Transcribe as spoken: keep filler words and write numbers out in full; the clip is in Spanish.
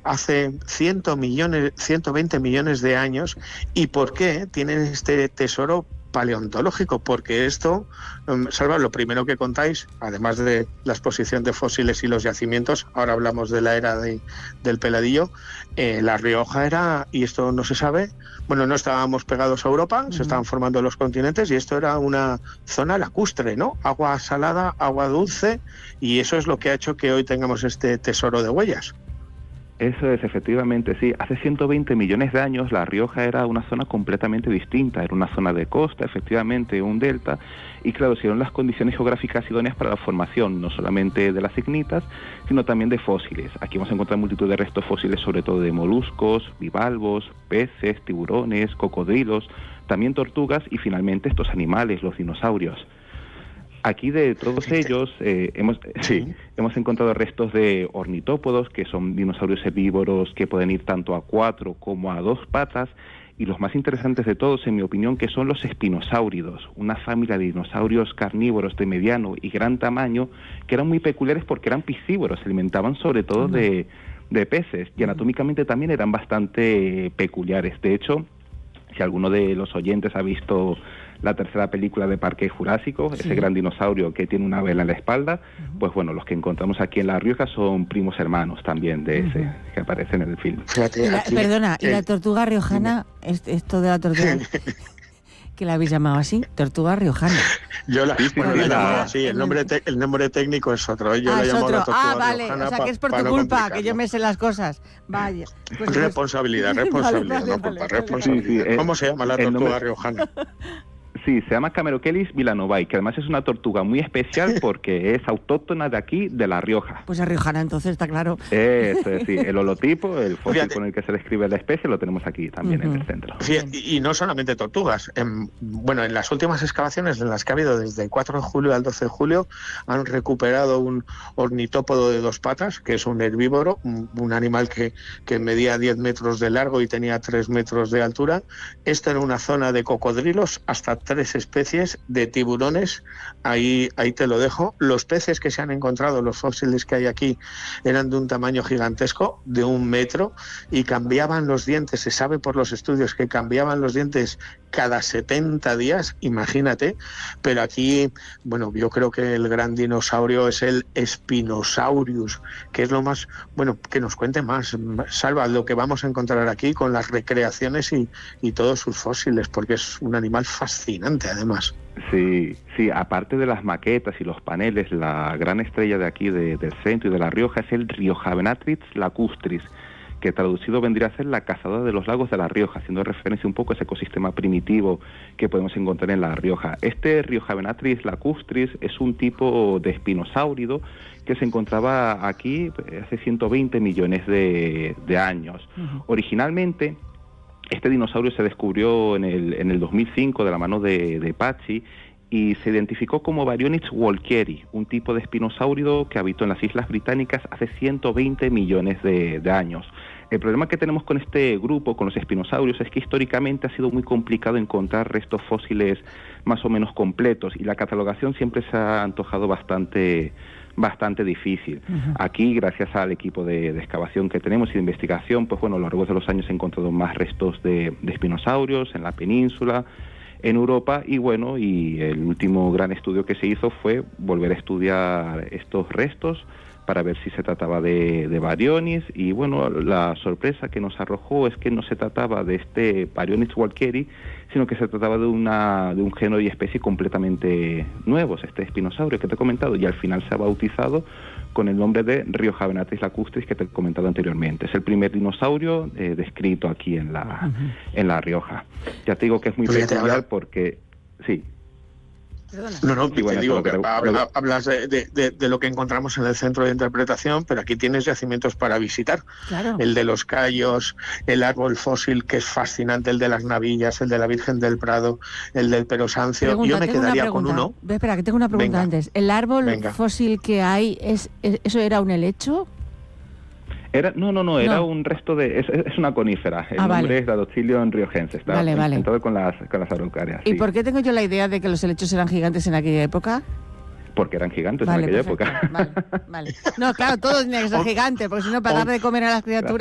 hace cien millones, ciento veinte millones de años. ¿Y por qué tienen este tesoro paleontológico? Porque esto, Salva, lo primero que contáis, además de la exposición de fósiles y los yacimientos, ahora hablamos de la era de, del Peladillo, eh, La Rioja era, y esto no se sabe, bueno, no estábamos pegados a Europa, uh-huh. se estaban formando los continentes, y esto era una zona lacustre, ¿no? Agua salada, agua dulce, y eso es lo que ha hecho que hoy tengamos este tesoro de huellas. Eso es, efectivamente, sí. Hace ciento veinte millones de años La Rioja era una zona completamente distinta. Era una zona de costa, efectivamente, un delta. Y claro, se dieron las condiciones geográficas idóneas para la formación, no solamente de las ignitas, sino también de fósiles. Aquí vamos a encontrar multitud de restos fósiles, sobre todo de moluscos, bivalvos, peces, tiburones, cocodrilos, también tortugas y finalmente estos animales, los dinosaurios. Aquí de todos ellos eh, hemos, sí. hemos encontrado restos de ornitópodos, que son dinosaurios herbívoros que pueden ir tanto a cuatro como a dos patas, y los más interesantes de todos, en mi opinión, que son los espinosáuridos, una familia de dinosaurios carnívoros de mediano y gran tamaño, que eran muy peculiares porque eran piscívoros, se alimentaban sobre todo uh-huh. de, de peces, y anatómicamente también eran bastante peculiares. De hecho, si alguno de los oyentes ha visto la tercera película de Parque Jurásico, sí. ese gran dinosaurio que tiene una vela en la espalda, uh-huh. pues bueno, los que encontramos aquí en La Rioja son primos hermanos también de ese, uh-huh. que aparece en el film. Fíjate, la, aquí, perdona, ¿y eh, la tortuga riojana? Esto de la tortuga... ¿Que la habéis llamado así? Tortuga riojana. Yo la, bueno, la he llamado así, el nombre, te, el nombre técnico es otro. Yo ah, le llamo la tortuga ah, vale, riojana, o sea que es por tu no culpa, que yo me sé las cosas. Vaya. Pues, responsabilidad, pues... responsabilidad, vale, vale, no culpa, vale, responsabilidad. Sí, sí, ¿Cómo eh, se llama la tortuga nombre... riojana? Sí, se llama Camerochelis villanovae, que además es una tortuga muy especial porque es autóctona de aquí, de La Rioja. Pues es riojana, entonces, está claro. Eso es, sí, el holotipo, el fósil Fíjate. con el que se describe la especie, lo tenemos aquí también uh-huh. en el centro. Fíjate, y no solamente tortugas. En, bueno, en las últimas excavaciones, en las que ha habido desde el cuatro de julio al doce de julio, han recuperado un ornitópodo de dos patas, que es un herbívoro, un, un animal que, que medía diez metros de largo y tenía tres metros de altura. Esto en una zona de cocodrilos, hasta tres especies de tiburones, ahí, ahí te lo dejo. Los peces que se han encontrado, los fósiles que hay aquí, eran de un tamaño gigantesco, de un metro, y cambiaban los dientes. Se sabe por los estudios que cambiaban los dientes cada setenta días, imagínate, pero aquí, bueno, yo creo que el gran dinosaurio es el Spinosaurus, que es lo más, bueno, que nos cuente más, Salva, lo que vamos a encontrar aquí con las recreaciones y, y todos sus fósiles, porque es un animal fascinante, además. Sí, sí, aparte de las maquetas y los paneles, la gran estrella de aquí, de, del centro y de La Rioja, es el Riojavenatrix lacustris, que traducido vendría a ser la cazadora de los lagos de La Rioja, haciendo referencia un poco a ese ecosistema primitivo que podemos encontrar en La Rioja. Este Riojavenatrix lacustris es un tipo de espinosáurido que se encontraba aquí hace ciento veinte millones de, de años. Uh-huh. Originalmente, este dinosaurio se descubrió en el, en el dos mil cinco de la mano de, de Pacci, y se identificó como Baryonyx walkeri, un tipo de espinosáurido que habitó en las Islas Británicas hace ciento veinte millones de, de años. El problema que tenemos con este grupo, con los espinosaurios, es que históricamente ha sido muy complicado encontrar restos fósiles más o menos completos, y la catalogación siempre se ha antojado bastante bastante difícil. Uh-huh. Aquí, gracias al equipo de, de excavación que tenemos y de investigación, pues bueno, a lo largo de los años he encontrado más restos de, de espinosaurios en la península, en Europa, y bueno, y el último gran estudio que se hizo fue volver a estudiar estos restos para ver si se trataba de, de Baryonyx, y bueno, la sorpresa que nos arrojó es que no se trataba de este Baryonyx walkeri, sino que se trataba de una de un género y especie completamente nuevos, este espinosaurio que te he comentado, y al final se ha bautizado con el nombre de Riojavenatrix lacustris, que te he comentado anteriormente. Es el primer dinosaurio eh, descrito aquí en la, uh-huh. en La Rioja. Ya te digo que es muy peculiar porque... Sí. No, no, te bueno, digo que te... habla, hablas de, de, de lo que encontramos en el centro de interpretación, pero aquí tienes yacimientos para visitar. Claro. El de los Cayos, el árbol fósil que es fascinante, el de las Navillas, el de la Virgen del Prado, el del Perosancio. Pregunta, Yo me quedaría con uno. Espera, que tengo una pregunta Venga. antes. ¿El árbol Venga. fósil que hay, es, es eso era un helecho? Era, no, no, no, era no. un resto de... Es, es una conífera. El ah, nombre vale. es Dadoxylion riojense. Está vale, vale. con las, con las araucarias. ¿Y sí. por qué tengo yo la idea de que los helechos eran gigantes en aquella época? Porque eran gigantes vale, en aquella perfecto. época. Vale, vale. No, claro, todo tenía que ser gigante, porque si no, para dar de comer a las criaturas...